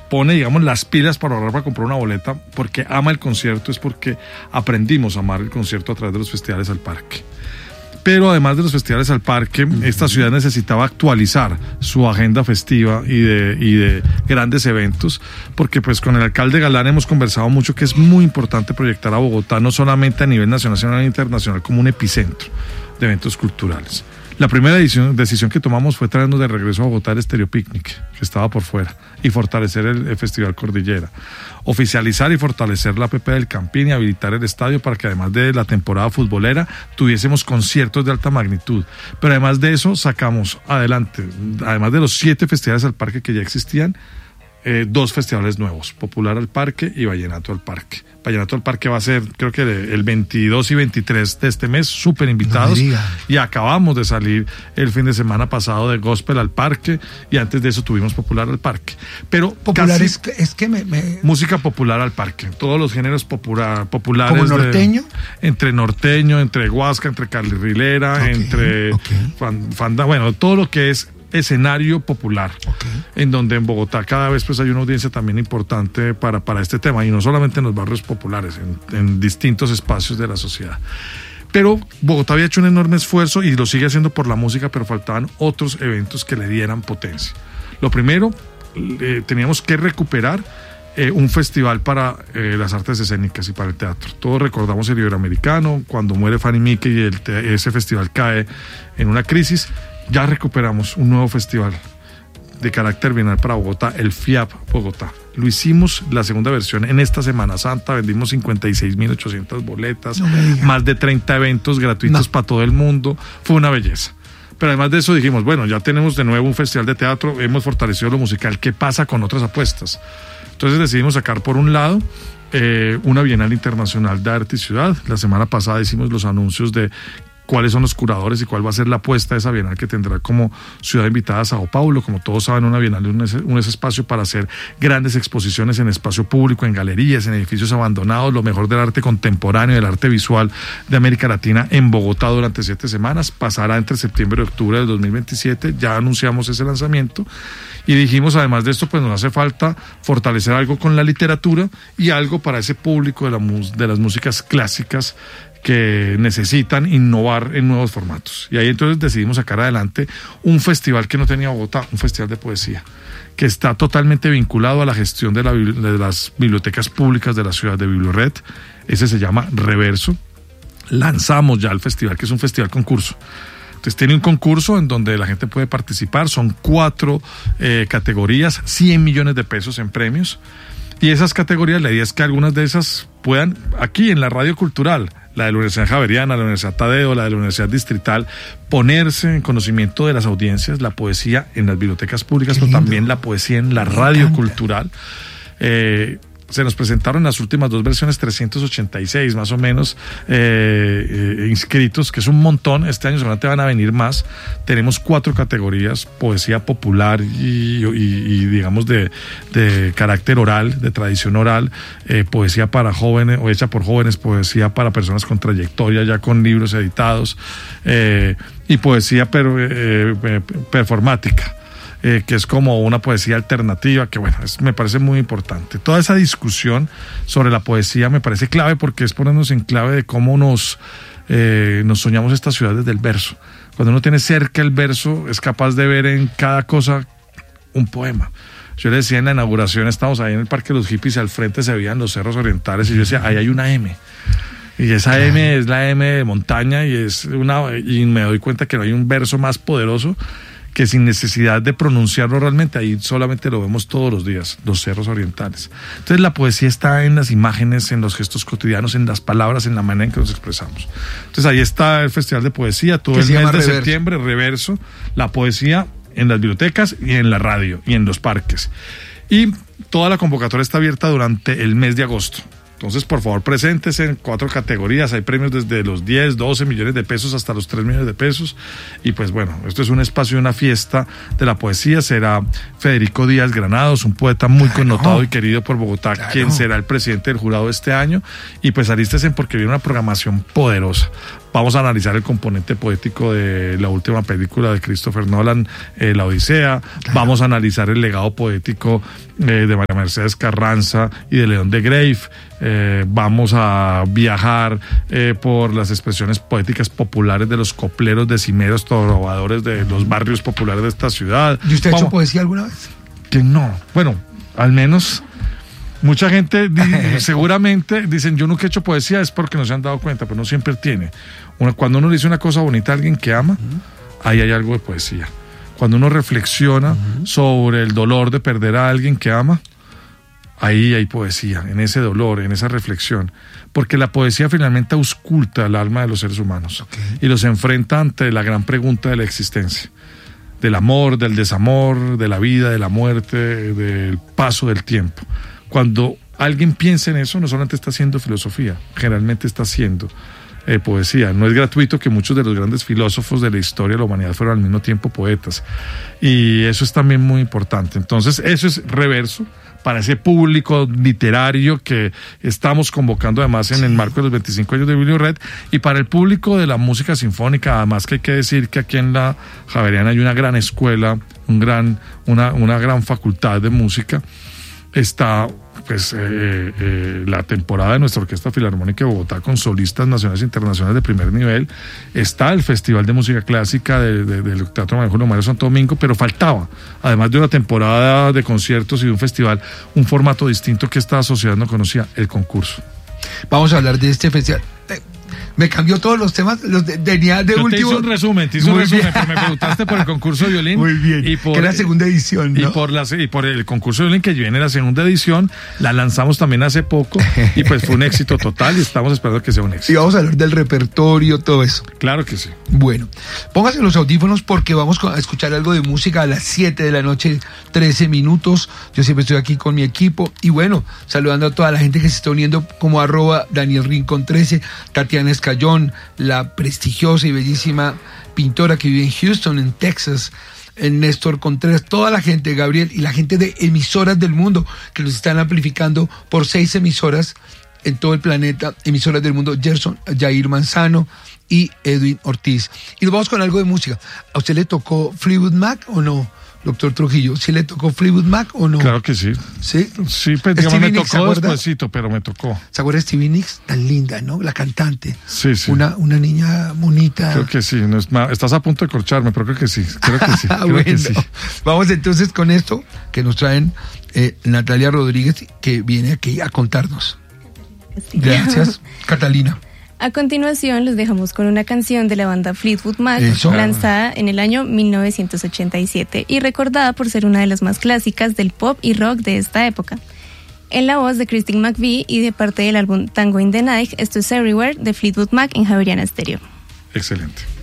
pone, digamos, las pilas para ahorrar para comprar una boleta, porque ama el concierto, es porque aprendimos a amar el concierto a través de los festivales al parque. Pero además de los festivales al parque, esta ciudad necesitaba actualizar su agenda festiva y de grandes eventos, porque pues con el alcalde Galán hemos conversado mucho que es muy importante proyectar a Bogotá no solamente a nivel nacional, sino internacional, como un epicentro de eventos culturales. La primera decisión que tomamos fue traernos de regreso a Bogotá el Stereo Picnic, que estaba por fuera, y fortalecer el Festival Cordillera. Oficializar y fortalecer la APP del Campín y habilitar el estadio para que además de la temporada futbolera tuviésemos conciertos de alta magnitud. Pero además de eso sacamos adelante, además de los 7 festivales al parque que ya existían, 2 festivales nuevos, Popular al Parque y Vallenato al Parque. Vallenato al Parque va a ser, creo que el 22 y 23 de este mes, súper invitados. Y acabamos de salir el fin de semana pasado de Gospel al Parque, y antes de eso tuvimos Popular al Parque. Pero popular es que música popular al parque, todos los géneros populares. ¿Como norteño? Entre norteño, entre huasca, entre carrilera, entre fanda, bueno, todo lo que es escenario popular, en donde en Bogotá cada vez pues hay una audiencia también importante para este tema, y no solamente en los barrios populares, en distintos espacios de la sociedad. Pero Bogotá había hecho un enorme esfuerzo y lo sigue haciendo por la música, pero faltaban otros eventos que le dieran potencia. Lo primero, teníamos que recuperar un festival para las artes escénicas y para el teatro. Todos recordamos el Iberoamericano, cuando muere Fanny Mickey y ese festival cae en una crisis. Ya recuperamos un nuevo festival de carácter bienal para Bogotá, el FIAP Bogotá. Lo hicimos la segunda versión en esta Semana Santa, vendimos 56.800 boletas, más de 30 eventos gratuitos para todo el mundo, fue una belleza. Pero además de eso dijimos, bueno, ya tenemos de nuevo un festival de teatro, hemos fortalecido lo musical, ¿qué pasa con otras apuestas? Entonces decidimos sacar por un lado una Bienal Internacional de Arte y Ciudad. La semana pasada hicimos los anuncios de cuáles son los curadores y cuál va a ser la apuesta de esa Bienal, que tendrá como ciudad invitada a Sao Paulo. Como todos saben, una Bienal es un espacio para hacer grandes exposiciones en espacio público, en galerías, en edificios abandonados, lo mejor del arte contemporáneo, del arte visual de América Latina en Bogotá durante 7 semanas. Pasará entre septiembre y octubre del 2027, ya anunciamos ese lanzamiento. Y dijimos, además de esto, pues nos hace falta fortalecer algo con la literatura y algo para ese público de las músicas clásicas que necesitan innovar en nuevos formatos. Y ahí entonces decidimos sacar adelante un festival que no tenía Bogotá, un festival de poesía, que está totalmente vinculado a la gestión de las bibliotecas públicas de la ciudad de Bibliored. Ese se llama Reverso. Lanzamos ya el festival, que es un festival concurso. Entonces tiene un concurso en donde la gente puede participar, son 4 categorías, 100 millones de pesos en premios. Y esas categorías, la idea es que algunas de esas puedan, aquí en la radio cultural, la de la Universidad Javeriana, la Universidad Tadeo, la de la Universidad Distrital, ponerse en conocimiento de las audiencias, la poesía en las bibliotecas públicas, pero también la poesía en la radio cultural. Se nos presentaron en las últimas 2 versiones 386 más o menos inscritos, que es un montón. Este año seguramente van a venir más. Tenemos 4 categorías: poesía popular y digamos de carácter oral, de tradición oral, poesía para jóvenes o hecha por jóvenes, poesía para personas con trayectoria, ya con libros editados, y poesía performática. Que es como una poesía alternativa, que bueno, me parece muy importante. Toda esa discusión sobre la poesía me parece clave, porque es ponernos en clave de cómo nos soñamos esta ciudad desde el verso. Cuando uno tiene cerca el verso, es capaz de ver en cada cosa un poema. Yo le decía en la inauguración, estábamos ahí en el Parque de los Hippies y al frente se veían los cerros orientales, y yo decía, ahí hay una M. Y esa M es la M de montaña, y me doy cuenta que no hay un verso más poderoso que, sin necesidad de pronunciarlo realmente, ahí solamente lo vemos todos los días, los cerros orientales. Entonces la poesía está en las imágenes, en los gestos cotidianos, en las palabras, en la manera en que nos expresamos. Entonces ahí está el Festival de Poesía, todo el mes de septiembre, Reverso, la poesía en las bibliotecas y en la radio y en los parques. Y toda la convocatoria está abierta durante el mes de agosto. Entonces, por favor, preséntese en 4 categorías. Hay premios desde los 10, 12 millones de pesos hasta los 3 millones de pesos. Y pues bueno, esto es un espacio de una fiesta de la poesía. Será Federico Díaz Granados, un poeta muy connotado y querido por Bogotá, quien será el presidente del jurado este año. Y pues alístese, porque viene una programación poderosa. Vamos a analizar el componente poético de la última película de Christopher Nolan, La Odisea. Claro. Vamos a analizar el legado poético de María Mercedes Carranza y de León de Greiff. Vamos a viajar por las expresiones poéticas populares de los copleros, decimeros, trovadores de los barrios populares de esta ciudad. ¿Y usted ha hecho poesía alguna vez? Que no. Bueno, al menos... Mucha gente seguramente dicen, yo nunca he hecho poesía, es porque no se han dado cuenta, pero no siempre tiene. Cuando uno le dice una cosa bonita a alguien que ama, ahí hay algo de poesía. Cuando uno reflexiona sobre el dolor de perder a alguien que ama, ahí hay poesía, en ese dolor, en esa reflexión. Porque la poesía finalmente ausculta el alma de los seres humanos y los enfrenta ante la gran pregunta de la existencia. Del amor, del desamor, de la vida, de la muerte, del paso del tiempo. Cuando alguien piensa en eso, no solamente está haciendo filosofía, generalmente está haciendo poesía. No es gratuito que muchos de los grandes filósofos de la historia de la humanidad fueron al mismo tiempo poetas. Y eso es también muy importante. Entonces, eso es Reverso para ese público literario que estamos convocando además en el marco de los 25 años de Bibliored, y para el público de la música sinfónica, además que hay que decir que aquí en la Javeriana hay una gran escuela, una gran facultad de música. Está pues la temporada de nuestra Orquesta Filarmónica de Bogotá con solistas nacionales e internacionales de primer nivel. Está el Festival de Música Clásica del Teatro María Julio Mario Santo Domingo, pero faltaba, además de una temporada de conciertos y de un festival, un formato distinto que esta sociedad no conocía, el concurso. Vamos a hablar de este festival. Me cambió todos los temas, tenía de yo último. Te hice un resumen, pero me preguntaste por el concurso de violín. Muy bien, que es la segunda edición, ¿no? Y por el concurso de violín que viene la segunda edición, la lanzamos también hace poco, y pues fue un éxito total, y estamos esperando que sea un éxito. Y vamos a hablar del repertorio, todo eso. Claro que sí. Bueno, póngase los audífonos porque vamos a escuchar algo de música a las 7 de la noche, 13 minutos. Yo siempre estoy aquí con mi equipo, y bueno, saludando a toda la gente que se está uniendo como @DanielRincon13, Tatiana Escayón, la prestigiosa y bellísima pintora que vive en Houston, en Texas, en Néstor Contreras, toda la gente, Gabriel, y la gente de emisoras del mundo que nos están amplificando por 6 emisoras en todo el planeta, emisoras del mundo, Gerson, Jair Manzano y Edwin Ortiz. Y nos vamos con algo de música. ¿A usted le tocó Fleetwood Mac o no, doctor Trujillo? ¿Sí le tocó Fleetwood Mac o no? Claro que sí. ¿Sí? Sí, pues digamos, me tocó despuesito, pero me tocó. ¿Se acuerda de Stevie Nicks? Tan linda, ¿no? La cantante. Sí, sí. Una niña bonita. Creo que sí. No es estás a punto de corcharme, pero creo que sí. Creo que sí. Bueno, que sí. Vamos entonces con esto que nos traen Natalia Rodríguez, que viene aquí a contarnos. Sí. Gracias, Catalina. A continuación los dejamos con una canción de la banda Fleetwood Mac, lanzada en el año 1987 y recordada por ser una de las más clásicas del pop y rock de esta época. En la voz de Christine McVie y de parte del álbum Tango in the Night, esto es Everywhere de Fleetwood Mac en Javeriana Stereo. Excelente.